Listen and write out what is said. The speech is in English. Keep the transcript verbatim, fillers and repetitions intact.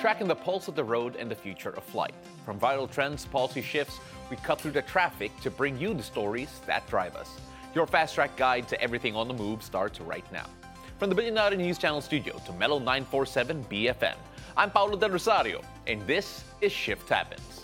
tracking the pulse of the road and the future of flight. From viral trends, policy shifts, we cut through the traffic to bring you the stories that drive us. Your fast-track guide to everything on the move starts right now. From the Billionaire News Channel studio to Mellow nine forty-seven B F M, I'm Paulo Del Rosario, and this is Shift Happens.